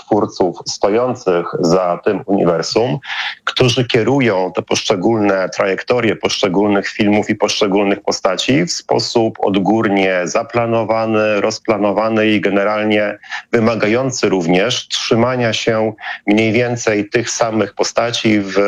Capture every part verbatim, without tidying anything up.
twórców stojących za tym uniwersum, którzy kierują te poszczególne trajektorie poszczególnych filmów i poszczególnych postaci w sposób odgórnie zaplanowany, rozplanowany i generalnie wymagający również trzymania się mniej więcej tych samych postaci w,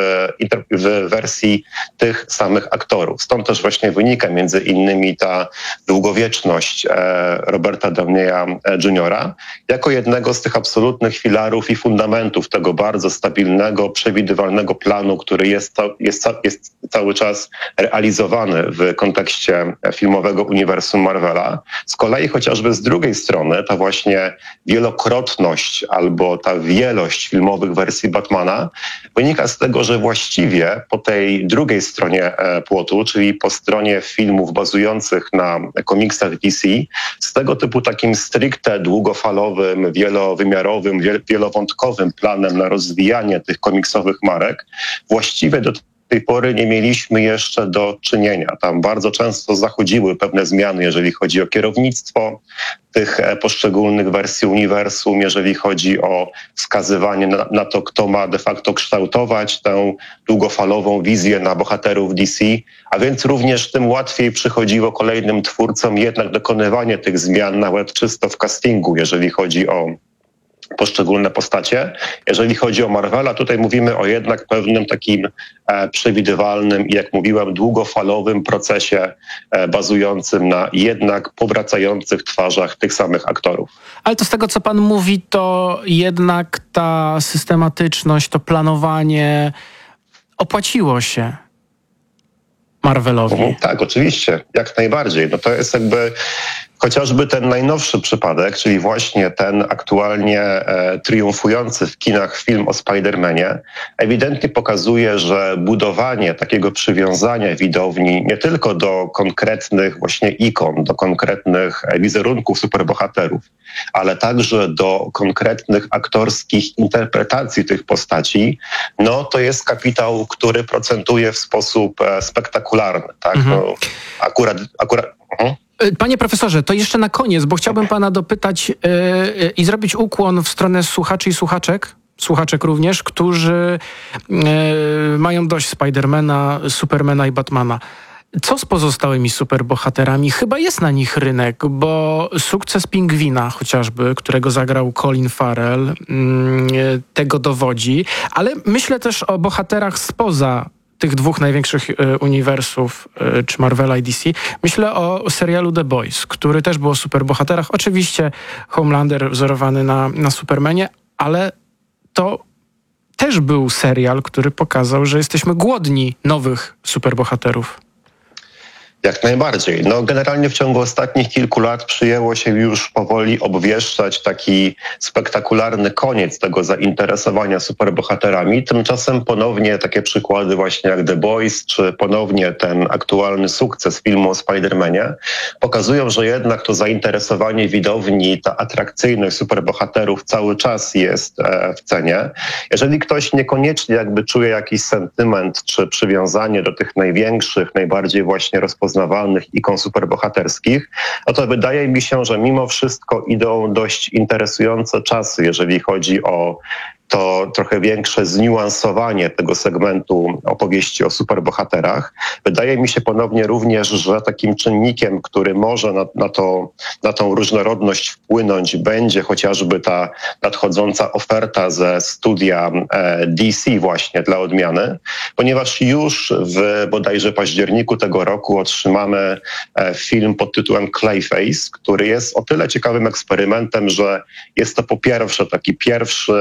w wersji tych samych aktorów. Stąd też właśnie wynika między innymi ta długowieczność Roberta Downeya juniora jako jednego z tych absolutnych filarów i fundamentów tego bardzo stabilnego, przewidywalnego planu, który jest, jest, jest cały czas realizowany w kontekście filmowego uniwersum Marvela. Z kolei chociażby z drugiej strony ta właśnie wielokrotność albo ta wielość filmowych wersji Batmana wynika z tego, że właściwie po tej drugiej stronie płotu, czyli po stronie filmów bazujących na komiksach D C, z tego typu takim stricte długofalowym, wielowymiarowym, wielowątkowym planem na rozwijanie tych komiksowych marek właściwie do tej pory nie mieliśmy jeszcze do czynienia. Tam bardzo często zachodziły pewne zmiany, jeżeli chodzi o kierownictwo tych poszczególnych wersji uniwersum, jeżeli chodzi o wskazywanie na, na to, kto ma de facto kształtować tę długofalową wizję na bohaterów D C, a więc również tym łatwiej przychodziło kolejnym twórcom jednak dokonywanie tych zmian nawet czysto w castingu, jeżeli chodzi o poszczególne postacie. Jeżeli chodzi o Marvela, tutaj mówimy o jednak pewnym takim e, przewidywalnym i jak mówiłem długofalowym procesie e, bazującym na jednak powracających twarzach tych samych aktorów. Ale to z tego, co pan mówi, to jednak ta systematyczność, to planowanie opłaciło się Marvelowi. Mhm, tak, oczywiście, jak najbardziej. No to jest jakby chociażby ten najnowszy przypadek, czyli właśnie ten aktualnie e, triumfujący w kinach film o Spider-Manie, ewidentnie pokazuje, że budowanie takiego przywiązania widowni nie tylko do konkretnych właśnie ikon, do konkretnych wizerunków superbohaterów, ale także do konkretnych aktorskich interpretacji tych postaci, no to jest kapitał, który procentuje w sposób e, spektakularny. Tak? Mhm. No, akurat... akurat uh-huh. Panie profesorze, to jeszcze na koniec, bo chciałbym pana dopytać yy, i zrobić ukłon w stronę słuchaczy i słuchaczek, słuchaczek również, którzy yy, mają dość Spidermana, Supermana i Batmana. Co z pozostałymi superbohaterami? Chyba jest na nich rynek, bo sukces Pingwina chociażby, którego zagrał Colin Farrell, yy, tego dowodzi, ale myślę też o bohaterach spoza tych dwóch największych y, uniwersów, y, czy Marvela i D C. Myślę o serialu The Boys, który też był o superbohaterach. Oczywiście Homelander wzorowany na, na Supermanie, ale to też był serial, który pokazał, że jesteśmy głodni nowych superbohaterów. Jak najbardziej. No generalnie w ciągu ostatnich kilku lat przyjęło się już powoli obwieszczać taki spektakularny koniec tego zainteresowania superbohaterami. Tymczasem ponownie takie przykłady właśnie jak The Boys, czy ponownie ten aktualny sukces filmu o Spider-Manie pokazują, że jednak to zainteresowanie widowni, ta atrakcyjność superbohaterów cały czas jest e, w cenie. Jeżeli ktoś niekoniecznie jakby czuje jakiś sentyment, czy przywiązanie do tych największych, najbardziej właśnie rozpoznawalnych poznawalnych ikon superbohaterskich, no to wydaje mi się, że mimo wszystko idą dość interesujące czasy, jeżeli chodzi o to trochę większe zniuansowanie tego segmentu opowieści o superbohaterach. Wydaje mi się ponownie również, że takim czynnikiem, który może na, na, to, na tą różnorodność wpłynąć, będzie chociażby ta nadchodząca oferta ze studia D C właśnie dla odmiany, ponieważ już w bodajże październiku tego roku otrzymamy film pod tytułem Clayface, który jest o tyle ciekawym eksperymentem, że jest to po pierwsze taki pierwszy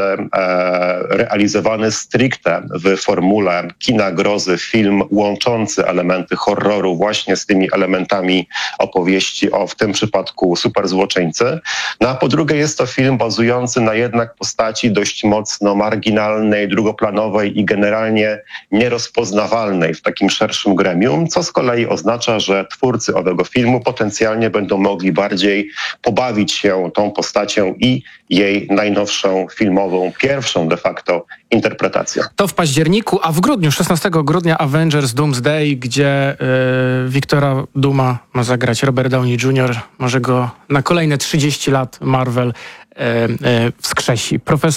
realizowany stricte w formule kina grozy film łączący elementy horroru właśnie z tymi elementami opowieści o w tym przypadku superzłoczyńcy. No a po drugie jest to film bazujący na jednak postaci dość mocno marginalnej, drugoplanowej i generalnie nierozpoznawalnej w takim szerszym gremium, co z kolei oznacza, że twórcy owego filmu potencjalnie będą mogli bardziej pobawić się tą postacią i jej najnowszą filmową, pierwszą de facto interpretacją. To w październiku, a w grudniu, szesnastego grudnia Avengers Doomsday, gdzie yy, Wiktora Dooma ma zagrać Robert Downey junior Może go na kolejne trzydzieści lat Marvel yy, yy, wskrzesi. Profesor